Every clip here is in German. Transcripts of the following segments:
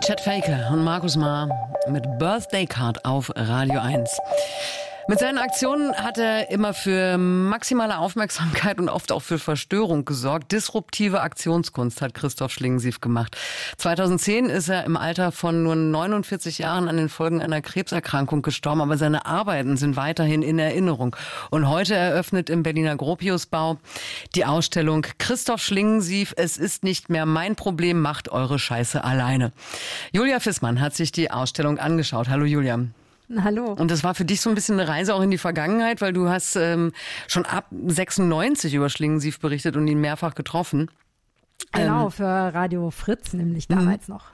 Chet Faker und Markus Maar mit Birthday Card auf Radio 1. Mit seinen Aktionen hat er immer für maximale Aufmerksamkeit und oft auch für Verstörung gesorgt. Disruptive Aktionskunst hat Christoph Schlingensief gemacht. 2010 ist er im Alter von nur 49 Jahren an den Folgen einer Krebserkrankung gestorben, aber seine Arbeiten sind weiterhin in Erinnerung. Und heute eröffnet im Berliner Gropiusbau die Ausstellung Christoph Schlingensief, es ist nicht mehr mein Problem, macht eure Scheiße alleine. Julia Fissmann hat sich die Ausstellung angeschaut. Hallo Julia. Hallo. Und das war für dich so ein bisschen eine Reise auch in die Vergangenheit, weil du hast schon ab 96 über Schlingensief berichtet und ihn mehrfach getroffen. Genau, für Radio Fritz nämlich damals noch.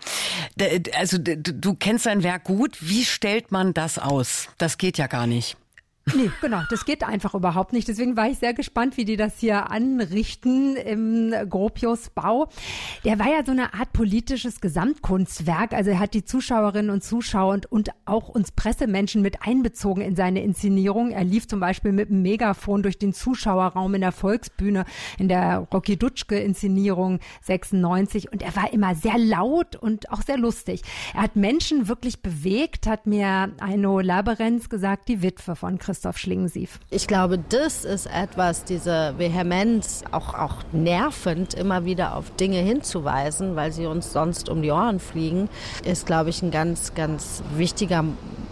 Also du kennst sein Werk gut. Wie stellt man das aus? Das geht ja gar nicht. Nee, genau, das geht einfach überhaupt nicht. Deswegen war ich sehr gespannt, wie die das hier anrichten im Gropiusbau. Der war ja so eine Art politisches Gesamtkunstwerk. Also er hat die Zuschauerinnen und Zuschauer und auch uns Pressemenschen mit einbezogen in seine Inszenierung. Er lief zum Beispiel mit einem Megafon durch den Zuschauerraum in der Volksbühne, in der Rocky Dutschke-Inszenierung 96. Und er war immer sehr laut und auch sehr lustig. Er hat Menschen wirklich bewegt, hat mir Aino Laberenz gesagt, die Witwe von Christoph Schlingensief. Ich glaube, das ist etwas, diese Vehemenz, auch nervend, immer wieder auf Dinge hinzuweisen, weil sie uns sonst um die Ohren fliegen, ist, glaube ich, ein ganz, ganz wichtiger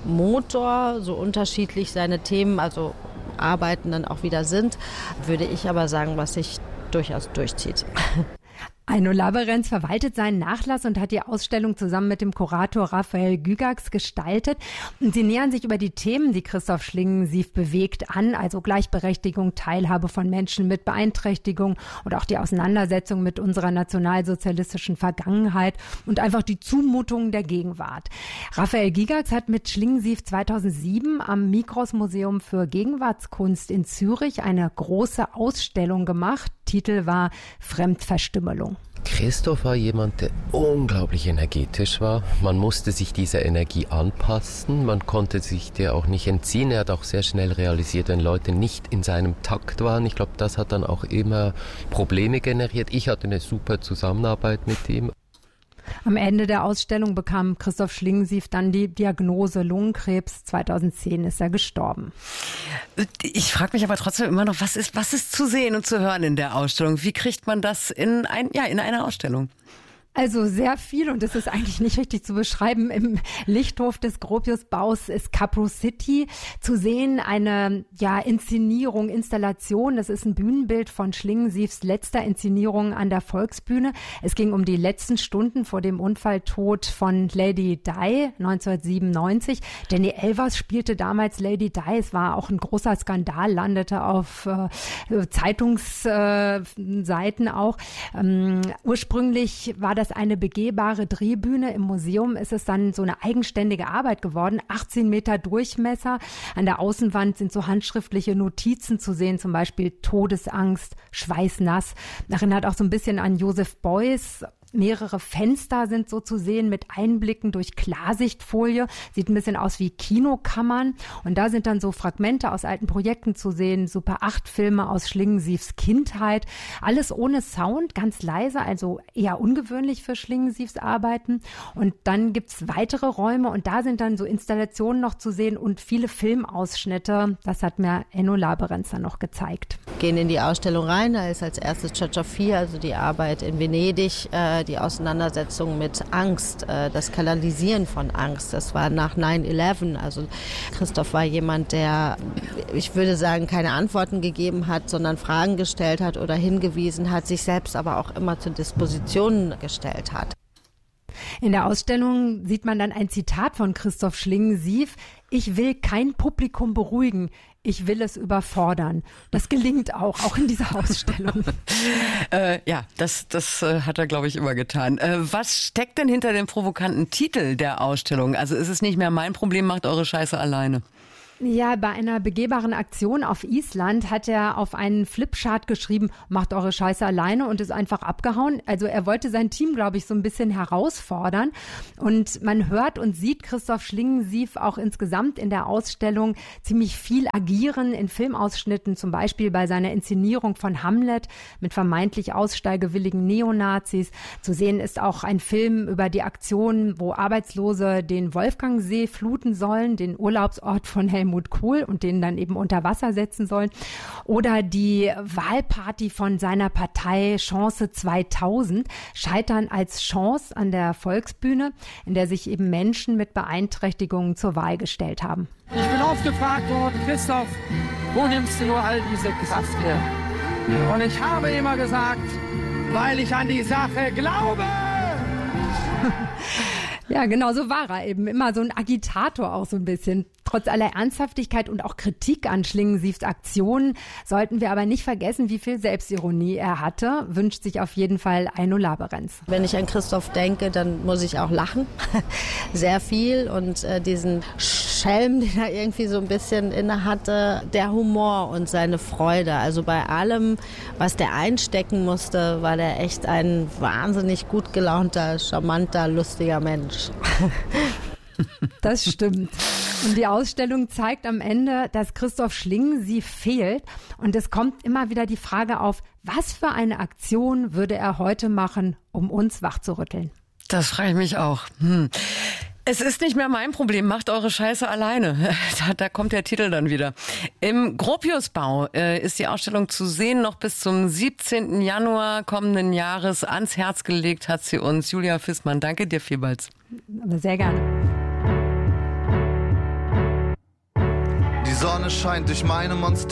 Motor, so unterschiedlich seine Themen, also Arbeiten dann auch wieder sind, würde ich aber sagen, was sich durchaus durchzieht. Aino Laberenz verwaltet seinen Nachlass und hat die Ausstellung zusammen mit dem Kurator Raphael Gygax gestaltet. Und sie nähern sich über die Themen, die Christoph Schlingensief bewegt, an, also Gleichberechtigung, Teilhabe von Menschen mit Beeinträchtigung und auch die Auseinandersetzung mit unserer nationalsozialistischen Vergangenheit und einfach die Zumutungen der Gegenwart. Raphael Gygax hat mit Schlingensief 2007 am Mikros Museum für Gegenwartskunst in Zürich eine große Ausstellung gemacht. Titel war Fremdverstümmelung. Christoph war jemand, der unglaublich energetisch war. Man musste sich dieser Energie anpassen. Man konnte sich der auch nicht entziehen. Er hat auch sehr schnell realisiert, wenn Leute nicht in seinem Takt waren. Ich glaube, das hat dann auch immer Probleme generiert. Ich hatte eine super Zusammenarbeit mit ihm. Am Ende der Ausstellung bekam Christoph Schlingensief dann die Diagnose Lungenkrebs. 2010 ist er gestorben. Ich frage mich aber trotzdem immer noch, was ist zu sehen und zu hören in der Ausstellung? Wie kriegt man das in eine Ausstellung? Also sehr viel und das ist eigentlich nicht richtig zu beschreiben. Im Lichthof des Gropiusbaus ist Capro City zu sehen, eine Inszenierung, Installation. Das ist ein Bühnenbild von Schlingensiefs letzter Inszenierung an der Volksbühne. Es ging um die letzten Stunden vor dem Unfalltod von Lady Di 1997. Danny Elvers spielte damals Lady Di. Es war auch ein großer Skandal, landete auf Zeitungsseiten auch. Ursprünglich war das eine begehbare Drehbühne. Im Museum ist es dann so eine eigenständige Arbeit geworden. 18 Meter Durchmesser. An der Außenwand sind so handschriftliche Notizen zu sehen, zum Beispiel Todesangst, schweißnass. Erinnert auch so ein bisschen an Joseph Beuys. Mehrere Fenster sind so zu sehen mit Einblicken durch Klarsichtfolie. Sieht ein bisschen aus wie Kinokammern. Und da sind dann so Fragmente aus alten Projekten zu sehen. Super 8 Filme aus Schlingensiefs Kindheit. Alles ohne Sound, ganz leise, also eher ungewöhnlich für Schlingensiefs Arbeiten. Und dann gibt's weitere Räume und da sind dann so Installationen noch zu sehen und viele Filmausschnitte. Das hat mir Aino Laberenz dann noch gezeigt. Gehen in die Ausstellung rein. Da ist als erstes Church of Fear, also die Arbeit in Venedig, die Auseinandersetzung mit Angst, das Kanalisieren von Angst. Das war nach 9/11. Also Christoph war jemand, der, ich würde sagen, keine Antworten gegeben hat, sondern Fragen gestellt hat oder hingewiesen hat, sich selbst aber auch immer zur Disposition gestellt hat. In der Ausstellung sieht man dann ein Zitat von Christoph Schlingensief. Ich will kein Publikum beruhigen. Ich will es überfordern. Das gelingt auch in dieser Ausstellung. Das hat er, glaube ich, immer getan. Was steckt denn hinter dem provokanten Titel der Ausstellung? Also ist es nicht mehr mein Problem, macht eure Scheiße alleine? Ja, bei einer begehbaren Aktion auf Island hat er auf einen Flipchart geschrieben, macht eure Scheiße alleine und ist einfach abgehauen. Also er wollte sein Team, glaube ich, so ein bisschen herausfordern. Und man hört und sieht Christoph Schlingensief auch insgesamt in der Ausstellung ziemlich viel agieren in Filmausschnitten, zum Beispiel bei seiner Inszenierung von Hamlet mit vermeintlich aussteigewilligen Neonazis. Zu sehen ist auch ein Film über die Aktion, wo Arbeitslose den Wolfgangsee fluten sollen, den Urlaubsort von Helmut Kohl und den dann eben unter Wasser setzen sollen. Oder die Wahlparty von seiner Partei Chance 2000, Scheitern als Chance an der Volksbühne, in der sich eben Menschen mit Beeinträchtigungen zur Wahl gestellt haben. Ich bin oft gefragt worden, Christoph, wo nimmst du nur all diese Kraft her? Und ich habe immer gesagt, weil ich an die Sache glaube. Ja, genau, so war er eben. Immer so ein Agitator auch so ein bisschen. Trotz aller Ernsthaftigkeit und auch Kritik an Schlingensiefs Aktionen sollten wir aber nicht vergessen, wie viel Selbstironie er hatte. Wünscht sich auf jeden Fall Eino Laberenz. Wenn ich an Christoph denke, dann muss ich auch lachen. Sehr viel. Und diesen Schelm, den er irgendwie so ein bisschen inne hatte, der Humor und seine Freude. Also bei allem, was der einstecken musste, war der echt ein wahnsinnig gut gelaunter, charmanter, lustiger Mensch. Das stimmt. Und die Ausstellung zeigt am Ende, dass Christoph Schlingensief fehlt. Und es kommt immer wieder die Frage auf, was für eine Aktion würde er heute machen, um uns wachzurütteln? Das frage ich mich auch. Es ist nicht mehr mein Problem, macht eure Scheiße alleine. Da kommt der Titel dann wieder. Im Gropiusbau ist die Ausstellung zu sehen, noch bis zum 17. Januar kommenden Jahres. Ans Herz gelegt hat sie uns Julia Fissmann. Danke dir vielmals. Aber sehr gerne. Die Sonne scheint durch meine Monster.